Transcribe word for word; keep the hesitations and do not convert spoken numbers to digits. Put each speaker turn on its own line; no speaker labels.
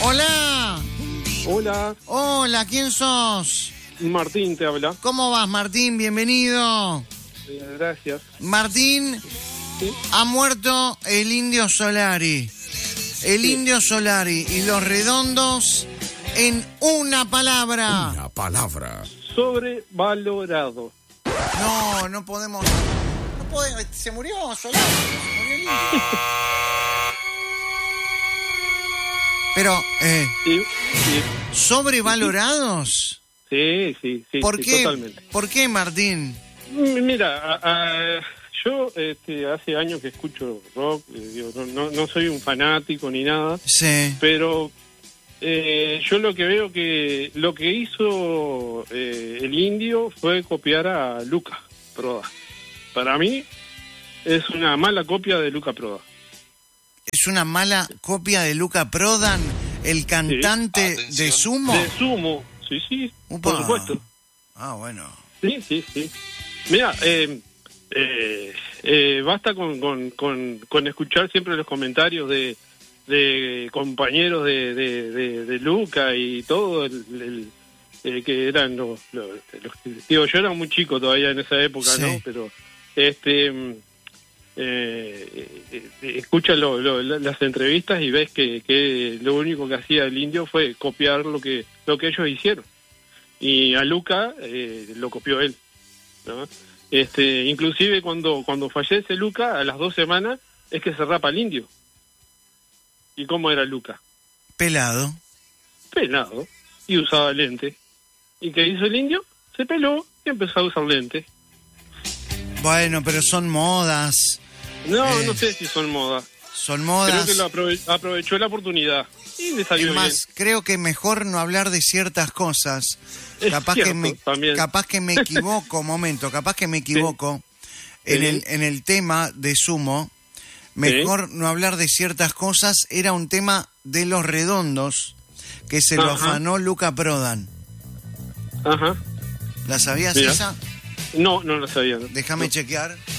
Hola.
Hola.
Hola, ¿quién sos?
Martín te habla.
¿Cómo vas, Martín? Bienvenido.
Eh, gracias.
Martín,
¿Sí?
ha muerto el Indio Solari. El
Sí.
Indio Solari y Los Redondos en una palabra.
Una palabra.
Sobrevalorado.
No, no podemos... No podemos... Se murió Solari. Se murió el Indio. Pero, eh,
Sí, sí,
¿sobrevalorados?
sí, sí, sí,
¿Por
sí,
qué?
totalmente.
¿Por qué, Martín?
M- Mira, a- a- yo este, hace años que escucho rock, eh, digo, no, no, no soy un fanático ni nada,
Sí.
pero eh, yo lo que veo que lo que hizo eh, el Indio fue copiar a Luca Proda. Para mí es una mala copia de Luca Proda.
Es una mala copia de Luca Prodan, el cantante
Sí.
de Sumo.
De Sumo, sí, sí,
Upa.
por supuesto.
Ah, bueno.
Sí, sí, sí. Mira, eh, eh, eh, basta con, con, con, con escuchar siempre los comentarios de, de compañeros de, de, de, de Luca y todo, el, el, eh, que eran los, los, los- Digo, yo era muy chico todavía en esa época,
Sí.
¿no? Pero, este... mm, eh, eh, eh, escucha lo- lo- la- las entrevistas y ves que, que lo único que hacía el Indio fue copiar lo que lo que ellos hicieron, y a Luca eh, lo copió él, ¿no? Este, inclusive cuando cuando fallece Luca, a las dos semanas es que se rapa el Indio. ¿Y cómo era Luca?
Pelado.
Pelado, y usaba lente. ¿Y qué hizo el Indio? Se peló y empezó a usar lente.
Bueno, pero son modas.
No,
Eh.
no sé si son moda.
Son
Creo
modas.
que lo aprove- aprovechó la oportunidad y le
Es
salió
más, creo que mejor no hablar de ciertas cosas.
Es
Capaz
cierto,
que me,
también.
capaz que me equivoco, momento, capaz que me equivoco en
Sí.
el en el tema de Sumo. Mejor no hablar de ciertas cosas. Era un tema de Los Redondos que se lo
Ajá.
afanó Luca Prodan.
bien. Ajá.
¿La sabías
Mira.
esa?
No, no lo sabía.
Déjame
No.
chequear.